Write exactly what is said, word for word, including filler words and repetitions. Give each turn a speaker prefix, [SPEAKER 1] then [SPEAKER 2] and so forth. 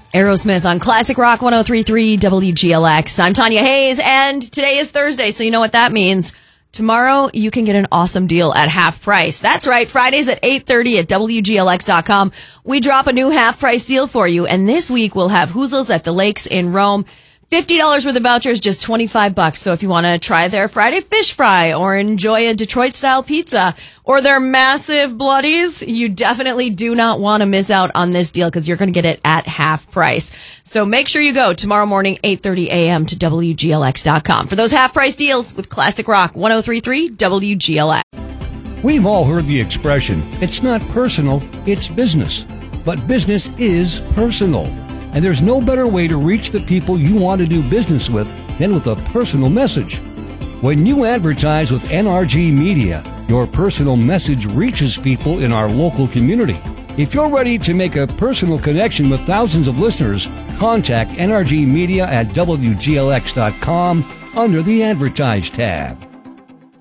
[SPEAKER 1] Aerosmith on Classic Rock one oh three point three W G L X. I'm Tanya Hayes, and today is Thursday, so you know what that means. Tomorrow, you can get an awesome deal at half price. That's right, Fridays at eight thirty at W G L X dot com. We drop a new half price deal for you, and this week we'll have Hoozles at the Lakes in Rome. fifty dollars worth of vouchers, just twenty-five bucks. So if you want to try their Friday fish fry or enjoy a Detroit-style pizza or their massive bloodies, you definitely do not want to miss out on this deal because you're going to get it at half price. So make sure you go tomorrow morning, eight thirty a.m. to W G L X dot com for those half-price deals with Classic Rock one oh three point three W G L X.
[SPEAKER 2] We've all heard the expression, it's not personal, it's business. But business is personal. And there's no better way to reach the people you want to do business with than with a personal message. When you advertise with N R G Media, your personal message reaches people in our local community. If you're ready to make a personal connection with thousands of listeners, contact N R G Media at W G L X dot com under the Advertise tab.